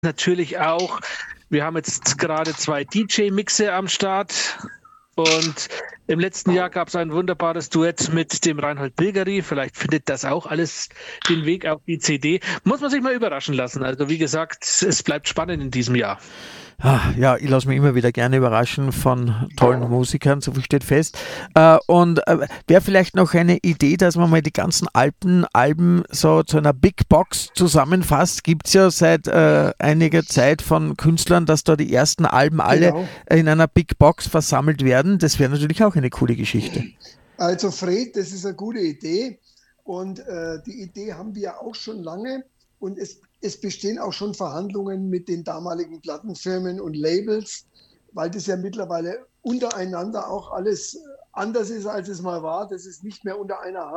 natürlich auch, wir haben jetzt gerade 2 DJ-Mixe am Start und im letzten Jahr gab es ein wunderbares Duett mit dem Reinhold Bilgeri. Vielleicht findet das auch alles den Weg auf die CD. Muss man sich mal überraschen lassen. Also wie gesagt, es bleibt spannend in diesem Jahr. Ja, ich lasse mich immer wieder gerne überraschen von tollen Musikern, so viel steht fest. Wäre vielleicht noch eine Idee, dass man mal die ganzen Alben so zu einer Big Box zusammenfasst. Gibt es ja seit einiger Zeit von Künstlern, dass da die ersten Alben alle Genau. in einer Big Box versammelt werden. Das wäre natürlich auch eine coole Geschichte. Also Fred, das ist eine gute Idee und die Idee haben wir auch schon lange und es bestehen auch schon Verhandlungen mit den damaligen Plattenfirmen und Labels, weil das ja mittlerweile untereinander auch alles anders ist, als es mal war. Das ist nicht mehr unter einer Hand.